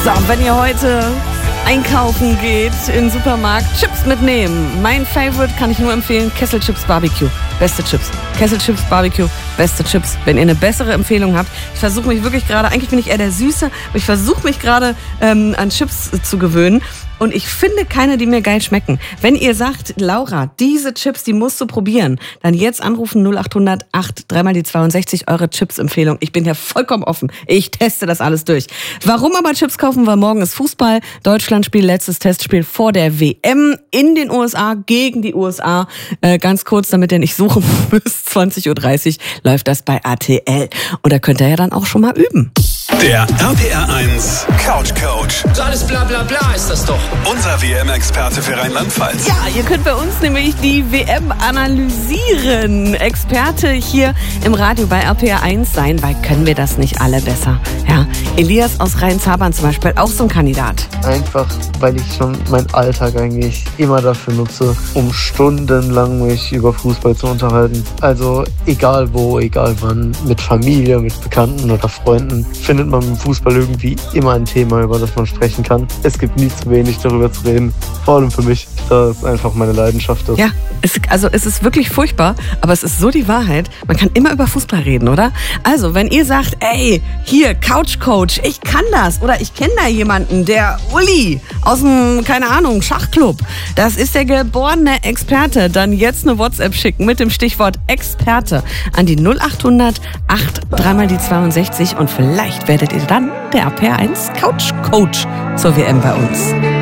So, wenn ihr heute einkaufen geht in den Supermarkt, Chips mitnehmen. Mein Favorite kann ich nur empfehlen, Kesselchips Barbecue. Beste Chips. Kesselchips Barbecue, beste Chips. Wenn ihr eine bessere Empfehlung habt. Ich versuche mich wirklich gerade, eigentlich bin ich eher der Süße, aber ich versuche mich gerade an Chips zu gewöhnen. Und ich finde keine, die mir geil schmecken. Wenn ihr sagt, Laura, diese Chips, die musst du probieren, dann jetzt anrufen 0800 8 3 mal die 62, eure Chips-Empfehlung. Ich bin ja vollkommen offen. Ich teste das alles durch. Warum aber Chips kaufen? Weil morgen ist Fußball. Deutschland spielt letztes Testspiel vor der WM in den USA gegen die USA. Ganz kurz, damit ihr nicht suchen müsst, 20.30 Uhr läuft das bei RTL. Und da könnt ihr ja dann auch schon mal üben. Der RPR1 Couch Coach. So alles bla bla bla ist das doch. Unser WM-Experte für Rheinland-Pfalz. Ja, ihr könnt bei uns nämlich die WM analysieren. Experte hier im Radio bei RPR1 sein, weil können wir das nicht alle besser. Ja, Elias aus Rhein-Zabern zum Beispiel, auch so ein Kandidat. Einfach, weil ich schon meinen Alltag eigentlich immer dafür nutze, um stundenlang mich über Fußball zu unterhalten. Also egal wo, egal wann, mit Familie, mit Bekannten oder Freunden, findet man im Fußball irgendwie immer ein Thema, über das man sprechen kann. Es gibt nie zu wenig darüber zu reden. Vor allem für mich, da es einfach meine Leidenschaft ist. Ja, es ist wirklich furchtbar, aber es ist so die Wahrheit. Man kann immer über Fußball reden, oder? Also, wenn ihr sagt, ey, hier, Couch Coach, ich kann das. Oder ich kenne da jemanden, der Uli aus dem, keine Ahnung, Schachclub. Das ist der geborene Experte. Dann jetzt eine WhatsApp schicken mit dem Stichwort Experte an die 0800 8 3 mal die 62 und vielleicht werdet ihr dann der RPR1 Couch Coach zur WM bei uns.